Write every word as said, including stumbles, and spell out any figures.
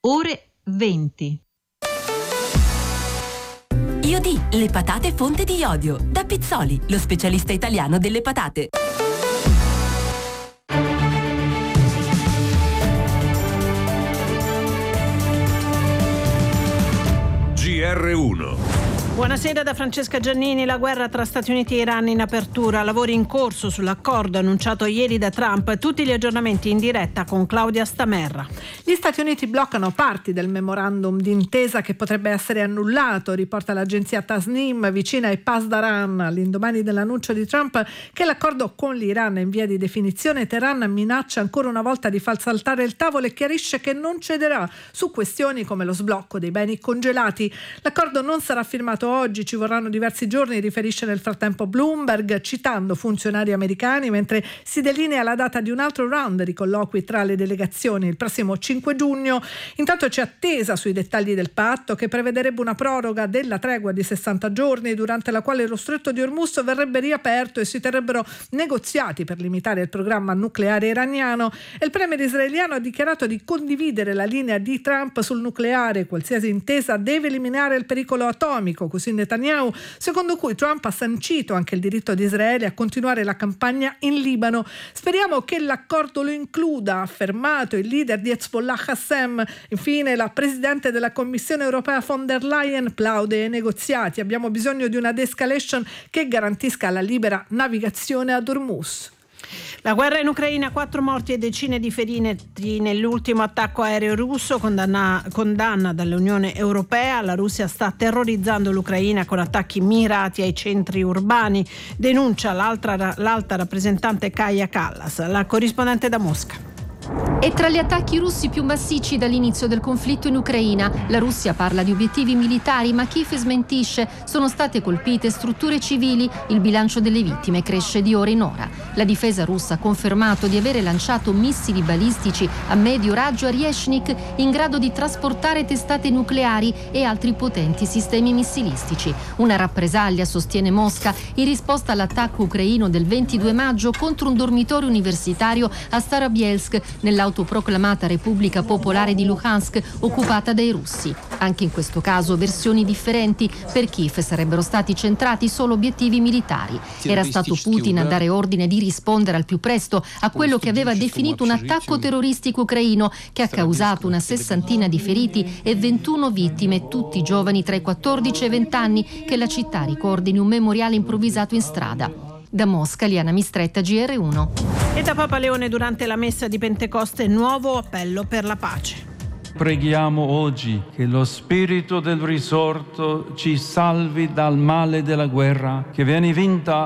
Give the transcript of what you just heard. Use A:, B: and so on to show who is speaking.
A: ore venti.
B: Iodì, le patate fonte di iodio. Da Pizzoli, lo specialista italiano delle patate.
C: G R uno.
D: Buonasera da Francesca Giannini. La guerra tra Stati Uniti e Iran in apertura, lavori in corso sull'accordo annunciato ieri da Trump, tutti gli aggiornamenti in diretta con Claudia Stamerra.
E: Gli Stati Uniti bloccano parti del memorandum d'intesa che potrebbe essere annullato, riporta l'agenzia Tasnim, vicina ai Pasdaran, all'indomani dell'annuncio di Trump che l'accordo con l'Iran è in via di definizione. Teheran minaccia ancora una volta di far saltare il tavolo e chiarisce che non cederà su questioni come lo sblocco dei beni congelati. L'accordo non sarà firmato oggi, ci vorranno diversi giorni, riferisce nel frattempo Bloomberg, citando funzionari americani, mentre si delinea la data di un altro round di colloqui tra le delegazioni il prossimo cinque giugno. Intanto c'è attesa sui dettagli del patto, che prevederebbe una proroga della tregua di sessanta giorni, durante la quale lo stretto di Hormuz verrebbe riaperto e si terrebbero negoziati per limitare il programma nucleare iraniano. E il premier israeliano ha dichiarato di condividere la linea di Trump sul nucleare: qualsiasi intesa deve eliminare il pericolo atomico, così Netanyahu, secondo cui Trump ha sancito anche il diritto di Israele a continuare la campagna in Libano. Speriamo che l'accordo lo includa, ha affermato il leader di Hezbollah Qassem. Infine la presidente della Commissione europea von der Leyen plaude ai negoziati: abbiamo bisogno di una de-escalation che garantisca la libera navigazione ad Hormuz.
D: La guerra in Ucraina, quattro morti e decine di feriti nell'ultimo attacco aereo russo, condanna, condanna dall'Unione Europea. La Russia sta terrorizzando l'Ucraina con attacchi mirati ai centri urbani, denuncia l'altra, l'alta rappresentante Kaja Kallas, la corrispondente da Mosca.
F: E tra gli attacchi russi più massicci dall'inizio del conflitto in Ucraina, la Russia parla di obiettivi militari, ma Kiev smentisce. Sono state colpite strutture civili, il bilancio delle vittime cresce di ora in ora. La difesa russa ha confermato di avere lanciato missili balistici a medio raggio a Ryezhnik in grado di trasportare testate nucleari e altri potenti sistemi missilistici. Una rappresaglia, sostiene Mosca, in risposta all'attacco ucraino del ventidue maggio contro un dormitorio universitario a Starobielsk, nell'autoproclamata Repubblica Popolare di Luhansk occupata dai russi. Anche in questo caso versioni differenti. Per Kiev sarebbero stati centrati solo obiettivi militari. Era stato Putin a dare ordine di rispondere al più presto a quello che aveva definito un attacco terroristico ucraino che ha causato una sessantina di feriti e ventuno vittime, tutti giovani tra i quattordici e i venti anni, che la città ricorda in un memoriale improvvisato in strada. Da Mosca, Liana Mistretta, G R uno.
D: E da Papa Leone durante la messa di Pentecoste, nuovo appello per la pace.
G: Preghiamo oggi che lo spirito del risorto ci salvi dal male della guerra, che viene vinta